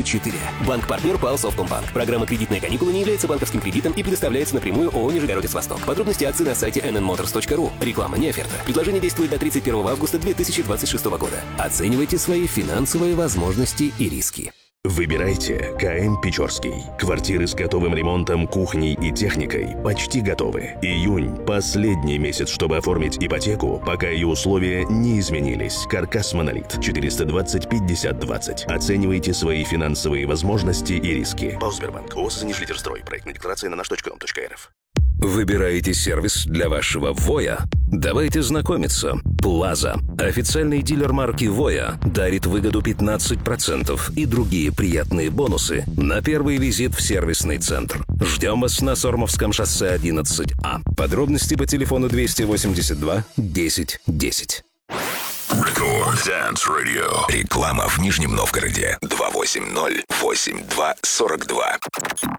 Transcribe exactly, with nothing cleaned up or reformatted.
двадцать четыре. Банк-партнер ПАО «Совкомбанк». Программа «Кредитные каникулы» не является банковским кредитом и предоставляется напрямую ООО «Нижегородец Восток». Подробности акций на сайте эн эн моторс точка ру. Реклама, не оферта. Предложение действует до тридцать первого августа две тысячи двадцать шестого года. Оценивайте свои финансовые возможности и риски. Выбирайте КМ Печорский. Квартиры с готовым ремонтом, кухней и техникой почти готовы. Июнь – последний месяц, чтобы оформить ипотеку, пока ее условия не изменились. Каркас «Монолит» четыреста двадцать пятьдесят двадцать. Оценивайте свои финансовые возможности и риски. ПАО «Сбербанк». ООО «Занижлитерстрой». Проектная декларация на наш точка ком точка эр эф. Выбираете сервис для вашего Воя? Давайте знакомиться. Плаза. Официальный дилер марки Воя дарит выгоду пятнадцать процентов и другие приятные бонусы на первый визит в сервисный центр. Ждем вас на Сормовском шоссе одиннадцать А. Подробности по телефону двести восемьдесят два десять десять. Record Dance Radio. Реклама в Нижнем Новгороде. два восемь ноль восемь два сорок два.